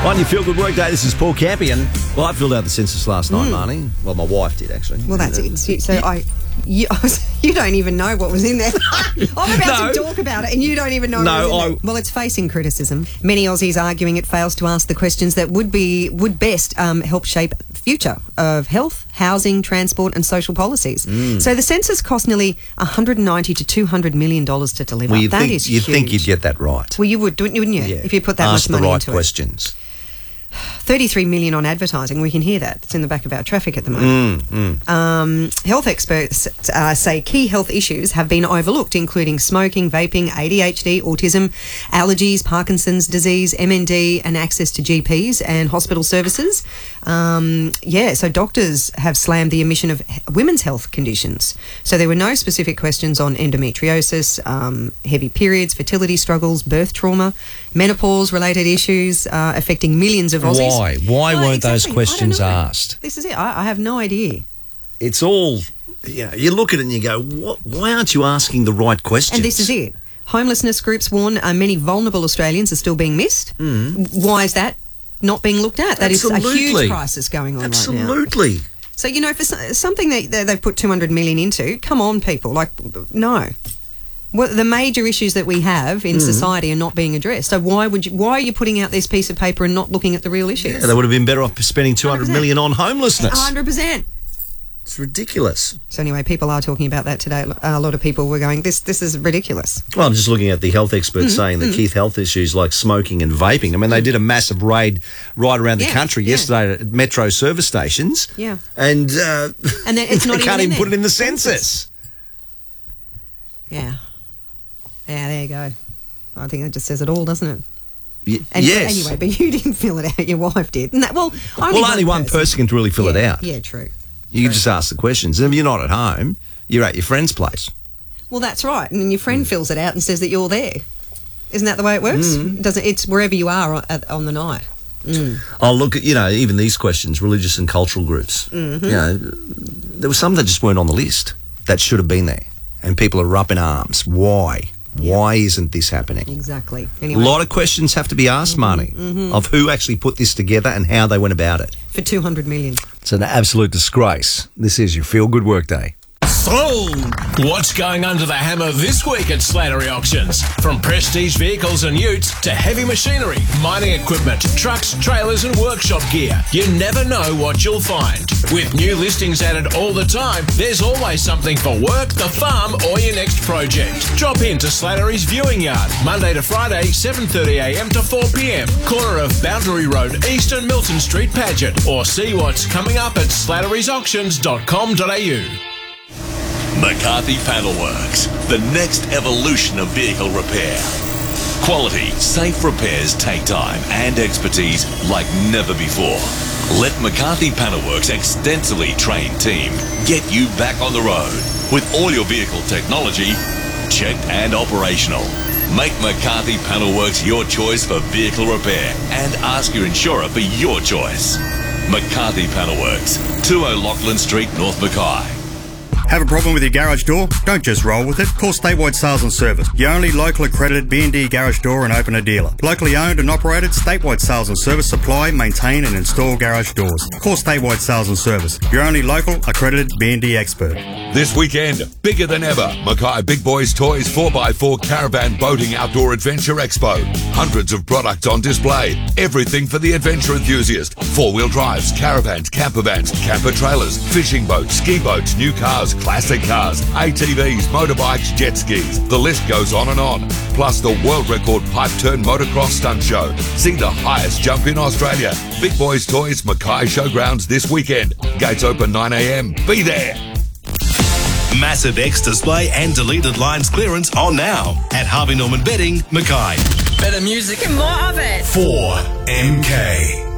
On your Feel Good Workday, this is Paul Campion. Well, I filled out the census last night, Marnie. Well, my wife did, actually. Well, that's it. So you don't even know what was in there. I'm about to talk about it, and you don't even know what was in there. Well, it's facing criticism. Many Aussies arguing it fails to ask the questions that would best help shape the future of health, housing, transport, and social policies. So the census cost nearly $190 to $200 million to deliver. Well, That is huge. You'd think you'd get that right. Well, you would, wouldn't you? Yeah. If you put that Ask much money the into right questions. 33 million on advertising. We can hear that. It's in the back of our traffic at the moment. Health experts say key health issues have been overlooked, including smoking, vaping, ADHD, autism, allergies, Parkinson's disease, MND, and access to GPs and hospital services. So doctors have slammed the omission of women's health conditions. So there were no specific questions on endometriosis, heavy periods, fertility struggles, birth trauma, menopause-related issues affecting millions of Aussies. Why weren't those questions asked? This is it. I have no idea. It's all, you look at it and you go, why aren't you asking the right questions? And this is it. Homelessness groups warn many vulnerable Australians are still being missed. Why is that not being looked at? That is a huge crisis going on right now. Absolutely. So, for something that they've put $200 million into, come on, people. No. Well, the major issues that we have in society are not being addressed. So why are you putting out this piece of paper and not looking at the real issues? Yeah, they would have been better off spending $200 million on homelessness. 100%. It's ridiculous. So anyway, people are talking about that today. A lot of people were going, this is ridiculous. Well, I'm just looking at the health experts saying that key health issues like smoking and vaping. I mean, they did a massive raid right around the country yesterday at metro service stations. Yeah. And then it's not they can't even put it in the census. Yeah. Yeah, there you go. I think that just says it all, doesn't it? Yes. Anyway, but you didn't fill it out. Your wife did. And only one person can really fill it out. Yeah, true. You can just ask the questions. And if you're not at home, you're at your friend's place. Well, that's right. And your friend fills it out and says that you're there. Isn't that the way it works? It's wherever you are on the night. Oh, look at, even these questions, religious and cultural groups. There were some that just weren't on the list that should have been there. And people are up in arms. Why? Why isn't this happening? Exactly. Anyway. A lot of questions have to be asked, Marnie, of who actually put this together and how they went about it. For $200 million. It's an absolute disgrace. This is your Feel Good Workday. Sold! What's going under the hammer this week at Slattery Auctions? From prestige vehicles and utes to heavy machinery, mining equipment, trucks, trailers and workshop gear. You never know what you'll find. With new listings added all the time, there's always something for work, the farm or your next project. Drop into Slattery's Viewing Yard, Monday to Friday, 7:30am to 4pm. Corner of Boundary Road, East and Milton Street, Paget. Or see what's coming up at slattery'sauctions.com.au. McCarthy Panelworks, the next evolution of vehicle repair. Quality, safe repairs take time and expertise like never before. Let McCarthy Panelworks' extensively trained team get you back on the road with all your vehicle technology checked and operational. Make McCarthy Panelworks your choice for vehicle repair and ask your insurer for your choice. McCarthy Panelworks, 20 Lachlan Street, North Mackay. Have a problem with your garage door? Don't just roll with it. Call Statewide Sales and Service, your only local accredited B&D garage door and opener dealer. Locally owned and operated, Statewide Sales and Service supply, maintain and install garage doors. Call Statewide Sales and Service, your only local accredited B&D expert. This weekend, bigger than ever, Mackay Big Boys Toys 4x4 Caravan Boating Outdoor Adventure Expo. Hundreds of products on display. Everything for the adventure enthusiast. Four-wheel drives, caravans, camper vans, camper trailers, fishing boats, ski boats, new cars, classic cars, ATVs, motorbikes, jet skis. The list goes on and on. Plus the world record pipe turn motocross stunt show. See the highest jump in Australia. Big Boys Toys Mackay Showgrounds this weekend. Gates open 9am. Be there. Massive X display and deleted lines clearance on now at Harvey Norman Bedding, Mackay. Better music and more of it. 4MK.